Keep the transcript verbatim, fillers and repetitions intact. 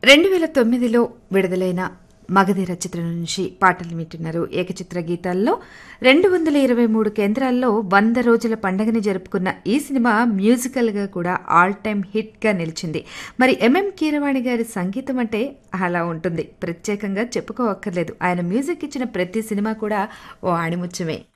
రెండు వేల తొమ్మిదిలో విడుదలైన మగధీర చిత్రం నుంచి పాటలు వింటున్నారు. ఏకచిత్ర గీతాల్లో రెండు వందల ఇరవై మూడు కేంద్రాల్లో వంద రోజుల పండగని జరుపుకున్న ఈ సినిమా మ్యూజికల్గా కూడా ఆల్ టైమ్ హిట్గా నిలిచింది. మరి ఎంఎం కీరవాణి గారి సంగీతం అంటే అలా ఉంటుంది, ప్రత్యేకంగా చెప్పుకోవక్కర్లేదు. ఆయన మ్యూజిక్ ఇచ్చిన ప్రతి సినిమా కూడా ఓ ఆణిముత్యమే.